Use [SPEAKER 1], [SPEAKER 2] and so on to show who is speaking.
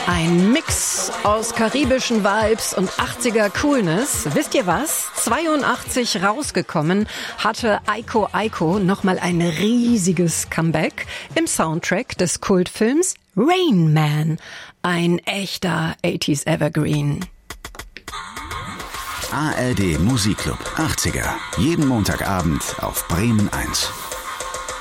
[SPEAKER 1] Ein Mix aus karibischen Vibes und 80er Coolness. Wisst ihr was? 82 rausgekommen hatte Aiko Aiko nochmal ein riesiges Comeback im Soundtrack des Kultfilms Rain Man. Ein echter 80s Evergreen.
[SPEAKER 2] ARD Musikclub 80er. Jeden Montagabend auf Bremen 1.